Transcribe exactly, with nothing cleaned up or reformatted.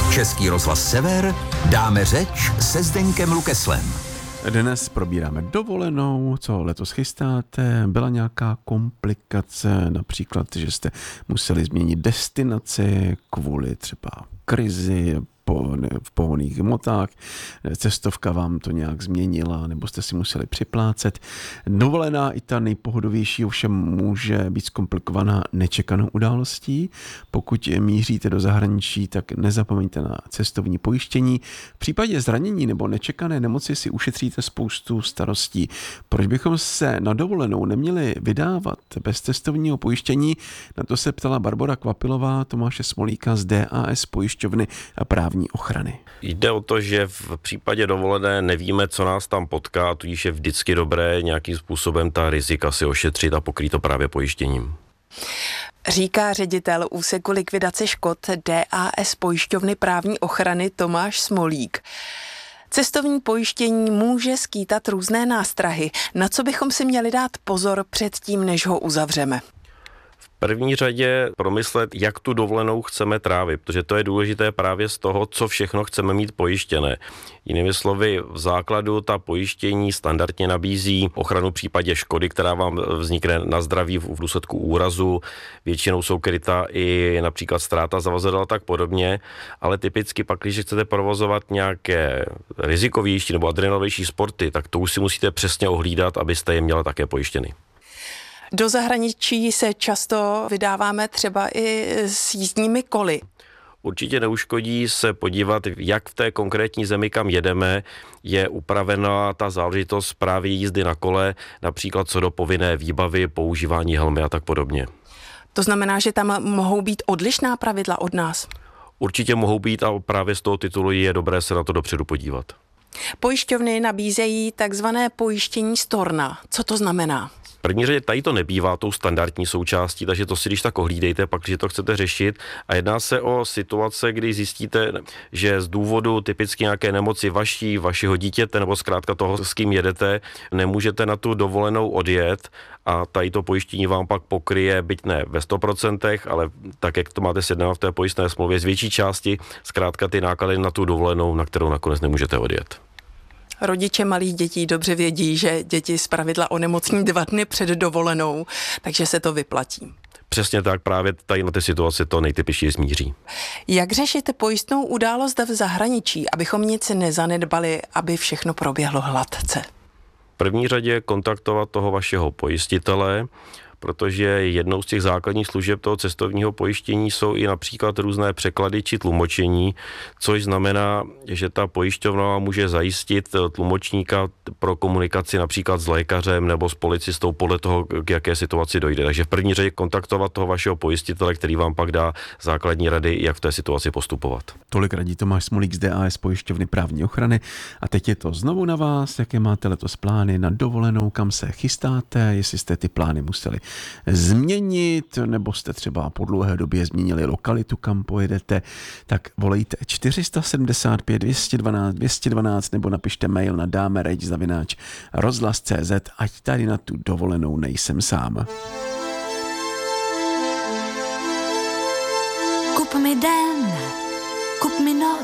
Český rozhlas Sever, dáme řeč se Zdeňkem Lukeslem. Dnes probíráme dovolenou, co letos chystáte, byla nějaká komplikace, například, že jste museli změnit destinaci kvůli třeba krizi, v pohonných hmotách, cestovka vám to nějak změnila, nebo jste si museli připlácet. Dovolená i ta nejpohodovější ovšem může být zkomplikovaná nečekanou událostí. Pokud míříte do zahraničí, tak nezapomeňte na cestovní pojištění. V případě zranění nebo nečekané nemoci si ušetříte spoustu starostí. Proč bychom se na dovolenou neměli vydávat bez cestovního pojištění? Na to se ptala Barbora Kvapilová, Tomáše Smolíka z D A S pojišťovny a právní ochrany. Jde o to, že v případě dovolené nevíme, co nás tam potká, tudíž je vždycky dobré nějakým způsobem ta rizika si ošetřit a pokrýt to právě pojištěním. Říká ředitel úseku likvidace škod D A S pojišťovny právní ochrany Tomáš Smolík. Cestovní pojištění může skýtat různé nástrahy. Na co bychom si měli dát pozor před tím, než ho uzavřeme? V první řadě promyslet, jak tu dovolenou chceme trávit, protože to je důležité právě z toho, co všechno chceme mít pojištěné. Jinými slovy, v základu ta pojištění standardně nabízí ochranu v případě škody, která vám vznikne na zdraví v důsledku úrazu. Většinou jsou kryta i například ztráta zavazadla a tak podobně, ale typicky pak, když chcete provozovat nějaké rizikovější nebo adrenalovější sporty, tak to už si musíte přesně ohlídat, abyste je měla také pojištěny. Do zahraničí se často vydáváme třeba i s jízdními koly. Určitě neuškodí se podívat, jak v té konkrétní zemi, kam jedeme, je upravena ta záležitost právě jízdy na kole, například co do povinné výbavy, používání helmy a tak podobně. To znamená, že tam mohou být odlišná pravidla od nás? Určitě mohou být a právě z toho titulu je dobré se na to dopředu podívat. Pojišťovny nabízejí takzvané pojištění storna. Co to znamená? V první řadě tady to nebývá tou standardní součástí, takže to si když tak ohlídejte, pak, když to chcete řešit. A jedná se o situace, kdy zjistíte, že z důvodu typicky nějaké nemoci vaší, vašeho dítěte nebo zkrátka toho, s kým jedete, nemůžete na tu dovolenou odjet a tady to pojištění vám pak pokryje, byť ne ve sto procent, ale tak, jak to máte sjednáno v té pojistné smlouvě, z větší části zkrátka ty náklady na tu dovolenou, na kterou nakonec nemůžete odjet. Rodiče malých dětí dobře vědí, že děti zpravidla onemocní dva dny před dovolenou, takže se to vyplatí. Přesně tak, právě tady na té situaci to nejtypičtěji smíří. Jak řešit pojistnou událost v zahraničí, abychom nic nezanedbali, aby všechno proběhlo hladce? V první řadě kontaktovat toho vašeho pojistitele, protože jednou z těch základních služeb toho cestovního pojištění jsou i například různé překlady či tlumočení, což znamená, že ta pojišťovna může zajistit tlumočníka pro komunikaci například s lékařem nebo s policistou podle toho, k jaké situaci dojde. Takže v první řadě kontaktovat toho vašeho pojistitele, který vám pak dá základní rady, jak v té situaci postupovat. Tolik radí Tomáš Smolík z D A S pojišťovny právní ochrany. A teď je to znovu na vás, jaké máte letos plány na dovolenou, kam se chystáte, jestli jste ty plány museli změnit, nebo jste třeba po dlouhé době změnili lokalitu, kam pojedete, tak volejte čtyři sedmdesát pět dvě stě dvanáct dvě stě dvanáct nebo napište mail na dámereč zavináč rozhlas tečka cé zet, ať tady na tu dovolenou nejsem sám. Kup mi den, kup mi noc.